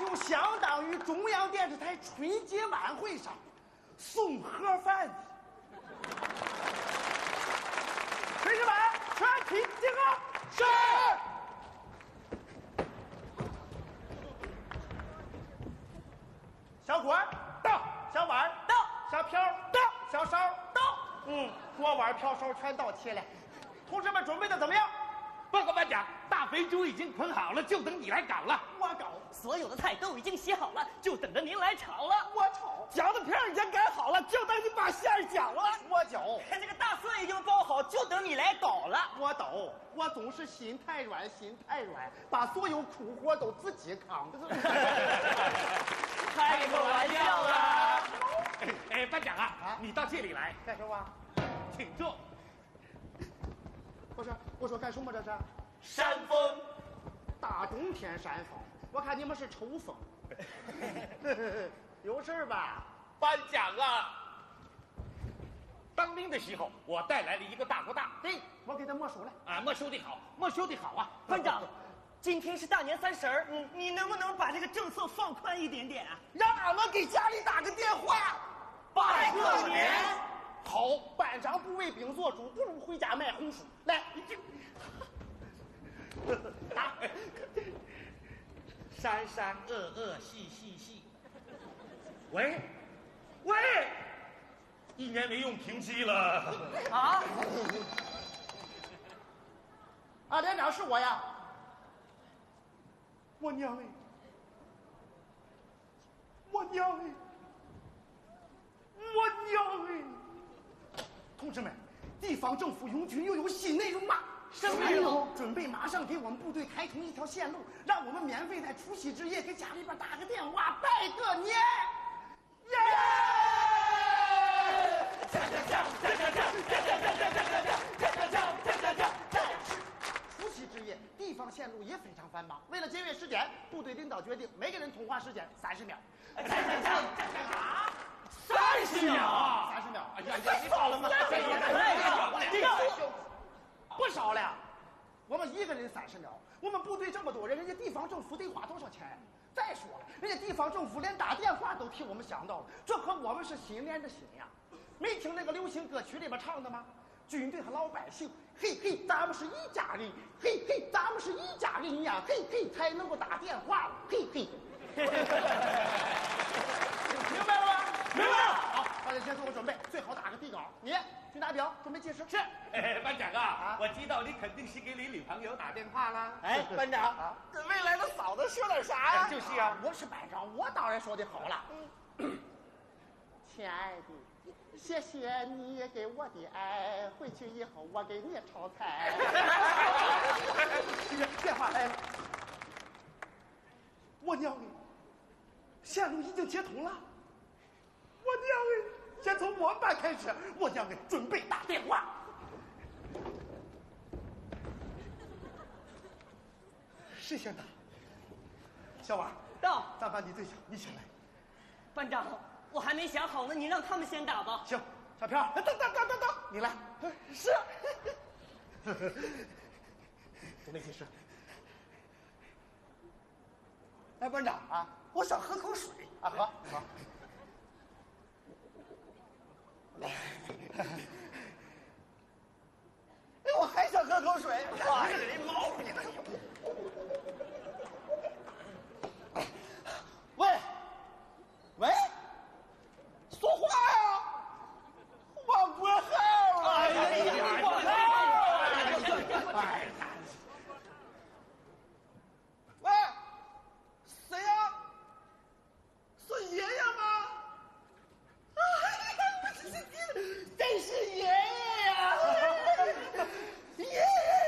就相当于中央电视台春节晚会上送盒饭的。同志们，全体集合！是。小锅到，小碗到，小瓢到，小勺到。锅碗瓢勺全到齐了。同志们准备的怎么样？ 报告班长，大肥猪已经捆好了，就等你来搞了。 我搞。 所有的菜都已经洗好了，就等着您来炒了。 我炒。 饺子皮已经擀好了，就等你把馅儿搅了。 我搅。 这个大蒜已经包好，就等你来捣了。 我捣。我总是心太软，心太软，把所有苦活都自己扛。 开个玩笑啦！ 哎，班长啊，你到这里来干什么？ 请坐。 我说干什么这是？ 扇风。 大冬天扇风，我看你们是抽风。有事吧？ 班长啊，当兵的时候我带来了一个大哥大， 对，我给他没收了。 啊，没收的好，没收的好啊。 班长，今天是大年30，你能不能把这个政策放宽一点点啊？ 让俺们给家里打个电话， 拜个年。 好，班长不为兵做主，不如回家卖红薯。来， 打。山山恶恶细细细。喂，1年没用平息了。 啊？ 啊，连长是我呀。我娘哎！我娘哎！我娘哎！同志们，地方政府拥军又有新内容了。什么内容？准备马上给我们部队开通一条线路，让我们免费在除夕之夜给家里边打个电话，拜个年。耶！除夕之夜，地方线路也非常繁忙。为了节约时间，部队领导决定每个人通话时间30秒。 啊！30秒 ！30秒！ 哎呀，你少了吗？ 不少了。我们一个人30秒，我们部队这么多人，人家地方政府得花多少钱？再说了，人家地方政府连打电话都替我们想到了，这和我们是心连着心呀。没听那个流行歌曲里边唱的吗？军队和老百姓，嘿嘿，咱们是一家人，嘿嘿，咱们是一家人呀，嘿嘿，才能够打电话了，嘿嘿。明白了吗？ 明白了。 好，大家先做个准备，最好打个底稿。你去拿表，准备计时。 是。班长啊，我知道你肯定是给你女朋友打电话啦。 哎，班长，跟未来的嫂子说点啥呀？ 就是啊， 我是班长，我当然说的好了。亲爱的，谢谢你给我的爱，回去以后我给你炒菜。电话来了，我娘哎，线路已经接通了。我娘哎，先从我们班开始，我娘哎，准备打电话。谁先打？小婉到， 咱班你最小，你先来。 班长，我还没想好呢，你让他们先打吧。 行，小飘，等，你来。是。准备计时。哎，班长啊，我想喝口水啊，喝。来。哎，我还想喝口水。哎，这毛病呢？喂，说话呀！我不好了。哎呀，我好。喂，谁呀？是爷爷吗？真是爷爷呀！爷爷呀！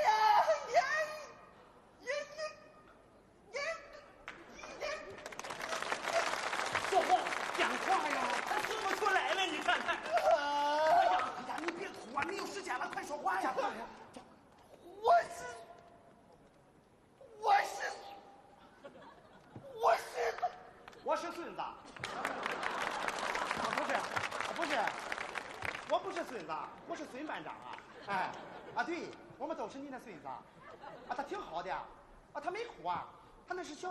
说话，讲话呀！ 他说不出来了，你看看。 哎呀，你别哭啊，没有时间了，快说话呀！我是孙子。不是，我不是孙子，我是孙班长啊！哎，啊对，我们都是你的孙子啊！他挺好的啊，他没哭啊，他那是小。